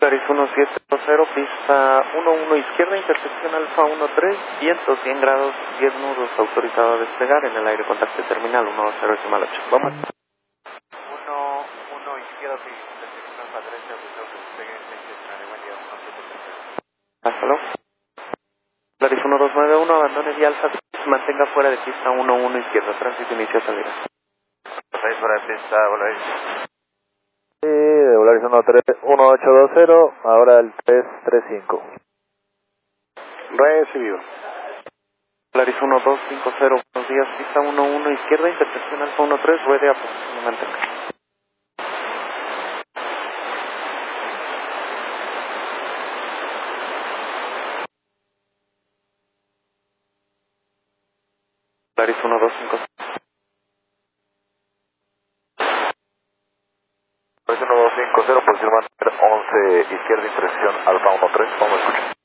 Claris 1720, pista 11 izquierda, intersección Alfa 13, viento 100 grados, 10 nudos, autorizado a despegar en el aire, contacto terminal 10 decimal 8. Vamos. 1 izquierda, intersección Alfa 13, autorizado que despegue, en Alemania 1730. Hasta luego. Claris 1291, abandone vía Alfa 6, mantenga fuera de pista 11 izquierda, tránsito inicia salida. 6 fuera de pista, Volaris. Sí, de Volaris 1820, ahora el 335. Recibido. Claris 1250, buenos días, pista 11 izquierda, intersección Alfa 13, ruede a posición y mantenga. Claris 1250. Volaris 1250, posición mantener 11 izquierda, intersección Alfa 13, vamos a escuchar.